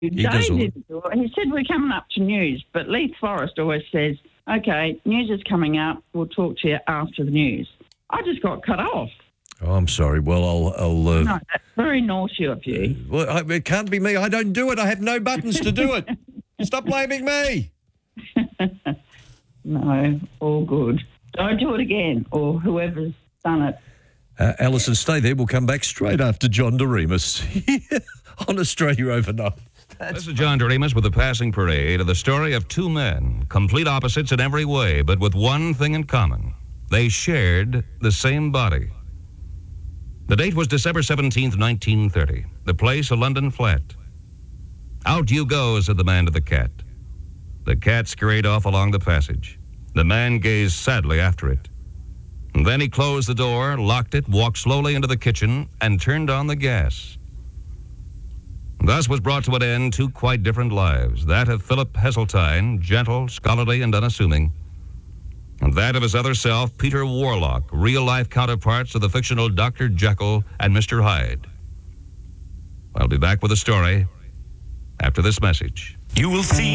Dave didn't do it. He said we're coming up to news, but Leith Forrest always says, okay, news is coming up. We'll talk to you after the news. I just got cut off. Oh, I'm sorry. Well, I'll No, that's very naughty of you. Well, it can't be me. I don't do it. I have no buttons to do it. Stop blaming me. No, all good. Don't do it again, or whoever's done it. Alison, stay there. We'll come back straight after John Doremus on Australia Overnight. This is John Doremus with the Passing Parade, the story of two men, complete opposites in every way, but with one thing in common. They shared the same body. The date was December 17th, 1930. The place, a London flat. Out you go, said the man to the cat. The cat scurried off along the passage. The man gazed sadly after it. And then he closed the door, locked it, walked slowly into the kitchen, and turned on the gas. Thus was brought to an end two quite different lives, that of Philip Heseltine, gentle, scholarly, and unassuming, and that of his other self, Peter Warlock, real-life counterparts of the fictional Dr. Jekyll and Mr. Hyde. I'll be back with a story after this message. You will see